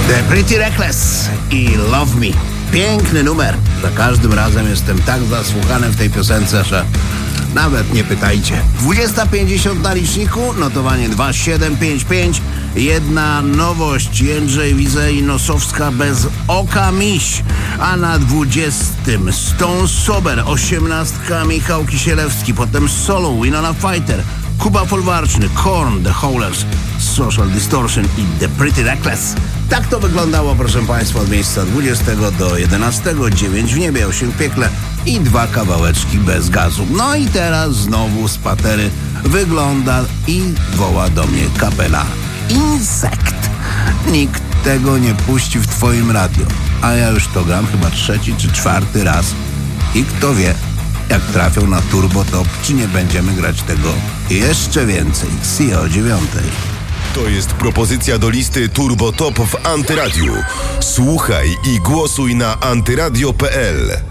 The Pretty Reckless i Love Me. Piękny numer. Za każdym razem jestem tak zasłuchany w tej piosence, że nawet nie pytajcie. 20:50 na liczniku, notowanie 2755. Jedna nowość, Jędrzej Widzę i Nosowska bez oka miś. A na 20 Stone Sober, 18 Michał Kisielewski, potem Solo, Winona Fighter, Kuba Folwarczny, Korn, The Howlers, Social Distortion i The Pretty Reckless. Tak to wyglądało, proszę Państwa, od miejsca 20 do 11, 9 w niebie, 8 w piekle i 2 kawałeczki bez gazu. No i teraz znowu z patery wygląda i woła do mnie kapela Insekt. Nikt tego nie puści w Twoim radio, a ja już to gram chyba 3. czy 4. raz. I kto wie, jak trafią na Turbo Top, czy nie będziemy grać tego jeszcze więcej. See o 9. To jest propozycja do listy Turbo Top w Antyradiu. Słuchaj i głosuj na antyradio.pl.